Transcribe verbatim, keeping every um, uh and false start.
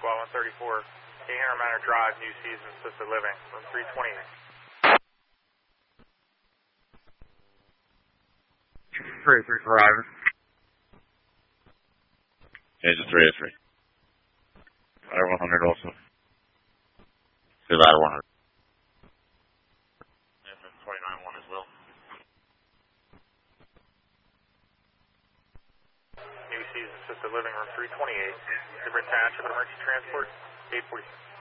Squad one thirty-four, eight hundred Manor Drive, New Season Assisted Living, room three twenty-eight. three three arriving. Engine three oh three. Ladder one hundred also. See ladder one hundred. Engine twenty-nine one as well. New Season Assisted Living, room three twenty-eight. Different Township Emergency Transport, eight forty-six.